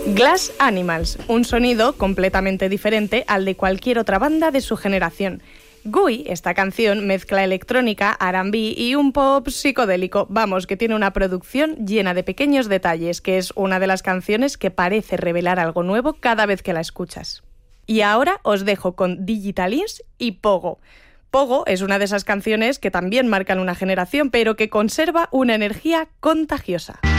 Glass Animals, un sonido completamente diferente al de cualquier otra banda de su generación. Gui, esta canción, mezcla electrónica, R&B y un pop psicodélico. Vamos, que tiene una producción llena de pequeños detalles, que es una de las canciones que parece revelar algo nuevo cada vez que la escuchas. Y ahora os dejo con Digitalis y Pogo. Pogo es una de esas canciones que también marcan una generación, pero que conserva una energía contagiosa.